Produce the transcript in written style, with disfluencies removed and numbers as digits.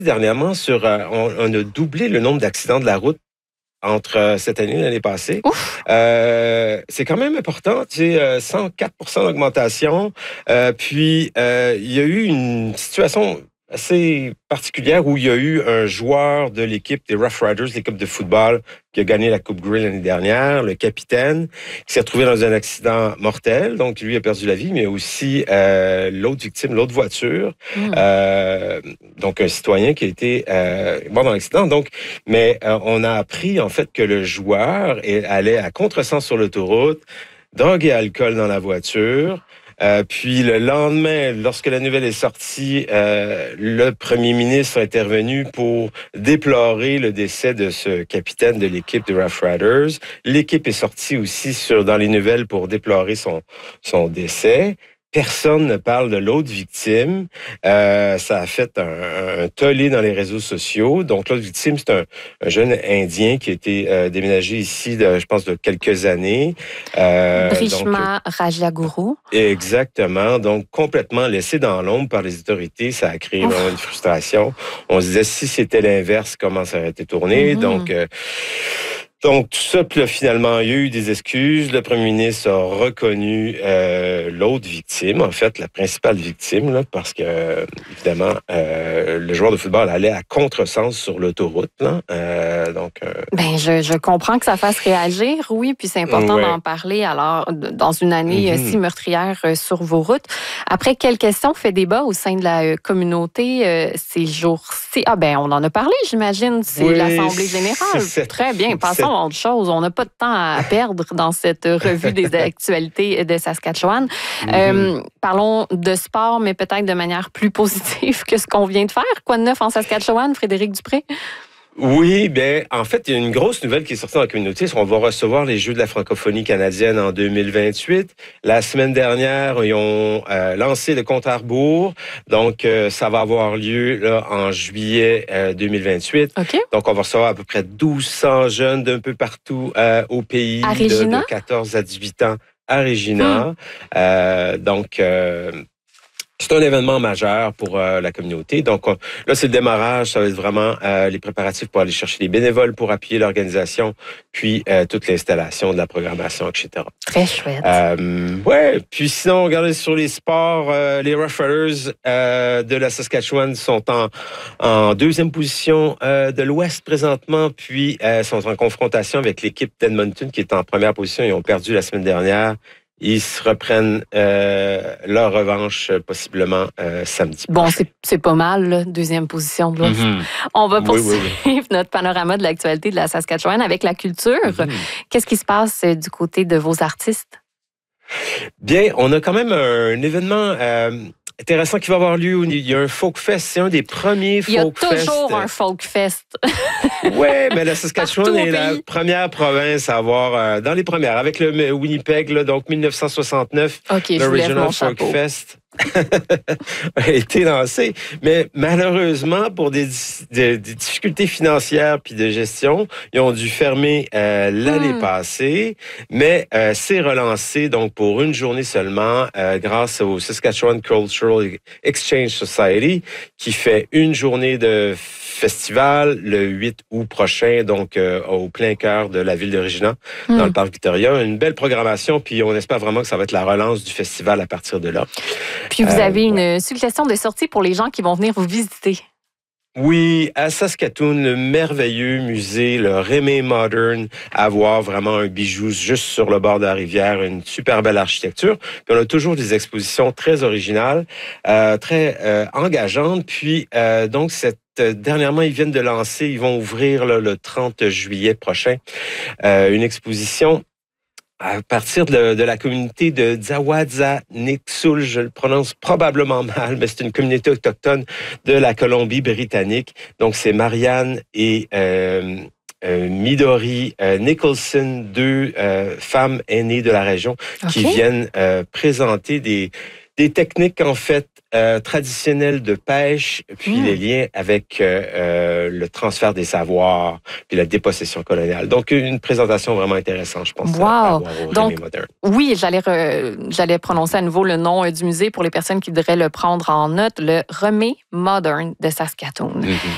dernièrement on a doublé le nombre d'accidents de la route entre cette année et l'année passée. Ouf! C'est quand même important, tu sais, 104 d'augmentation. Puis, il y a eu une situation assez particulière où il y a eu un joueur de l'équipe des Rough Riders, l'équipe de football, qui a gagné la Coupe Grey l'année dernière, le capitaine, qui s'est retrouvé dans un accident mortel. Donc, lui a perdu la vie, mais aussi l'autre victime, l'autre voiture. Donc, un citoyen qui a été mort dans l'accident. Donc, mais on a appris, en fait, que le joueur allait à contresens sur l'autoroute, drogue et alcool dans la voiture. Puis le lendemain, lorsque la nouvelle est sortie, le premier ministre a intervenu pour déplorer le décès de ce capitaine de l'équipe des Rough Riders. L'équipe est sortie aussi dans les nouvelles pour déplorer son décès. Personne ne parle de l'autre victime. Ça a fait un tollé dans les réseaux sociaux. Donc, l'autre victime, c'est un jeune Indien qui a été déménagé ici, je pense, de quelques années. Brishma Rajaguru. Exactement. Donc, complètement laissé dans l'ombre par les autorités. Ça a créé vraiment une frustration. On se disait, si c'était l'inverse, comment ça aurait été tourné? Donc, tout ça, puis là, finalement, il y a eu des excuses. Le premier ministre a reconnu l'autre victime, en fait, la principale victime, là, parce que, évidemment, le joueur de football allait à contresens sur l'autoroute. Là. Je comprends que ça fasse réagir, oui, puis c'est important d'en parler, alors, dans une année si meurtrière sur vos routes. Après, quelle question fait débat au sein de la communauté ces jours-ci? On en a parlé, j'imagine, c'est l'Assemblée générale. Très bien, passons à autre chose. On n'a pas de temps à perdre dans cette revue des actualités de Saskatchewan. Parlons de sport, mais peut-être de manière plus positive que ce qu'on vient de faire. Quoi de neuf en Saskatchewan, Frédéric Dupré? Oui, en fait, il y a une grosse nouvelle qui est sortie dans la communauté. On va recevoir les Jeux de la francophonie canadienne en 2028. La semaine dernière, ils ont lancé le compte à rebours. Donc, ça va avoir lieu là, en juillet 2028. Okay. Donc, on va recevoir à peu près 1200 jeunes d'un peu partout au pays de 14 à 18 ans à Regina. C'est un événement majeur pour la communauté. Donc, là, c'est le démarrage. Ça va être vraiment les préparatifs pour aller chercher les bénévoles pour appuyer l'organisation, puis toute l'installation de la programmation, etc. Très chouette. Puis sinon, regardez sur les sports, les Rough Riders de la Saskatchewan sont en deuxième position de l'Ouest présentement, puis sont en confrontation avec l'équipe d'Edmonton qui est en première position. Ils ont perdu la semaine dernière. Ils se reprennent leur revanche possiblement samedi prochain. C'est pas mal, là, deuxième position de l'Ouest. On va poursuivre notre panorama de l'actualité de la Saskatchewan avec la culture. Qu'est-ce qui se passe du côté de vos artistes? Bien, on a quand même un événement intéressant qui va avoir lieu. Il y a un Folk Fest. C'est un des premiers Folk Fest. Il y a toujours un Folk Fest. Oui, mais la Saskatchewan est la première province à avoir, dans les premières, avec le Winnipeg, là, donc 1969, le Regional Folk Fest a été lancé. Mais malheureusement, pour des difficultés financières puis de gestion, ils ont dû fermer l'année passée. Mais c'est relancé donc pour une journée seulement grâce au Saskatchewan Cultural Exchange Society qui fait une journée de festival le 8 août prochain, donc au plein cœur de la ville de Regina, dans le parc Victoria. Une belle programmation, puis on espère vraiment que ça va être la relance du festival à partir de là. Puis vous avez une suggestion de sortie pour les gens qui vont venir vous visiter. Oui, à Saskatoon, le merveilleux musée, le Remé Modern, à voir vraiment un bijou juste sur le bord de la rivière, une super belle architecture. Puis on a toujours des expositions très originales, très engageantes. Puis donc dernièrement, ils viennent de lancer, ils vont ouvrir là, le 30 juillet prochain, une exposition à partir de la communauté de Zawadza-Nixul, je le prononce probablement mal, mais c'est une communauté autochtone de la Colombie-Britannique. Donc, c'est Marianne et Midori Nicholson, deux femmes aînées de la région, qui viennent présenter des techniques, en fait, traditionnelles de pêche, puis les liens avec le transfert des savoirs, puis la dépossession coloniale. Donc, une présentation vraiment intéressante, je pense. Wow! Donc, oui, j'allais prononcer à nouveau le nom du musée pour les personnes qui devraient le prendre en note, le Remé Modern de Saskatoon.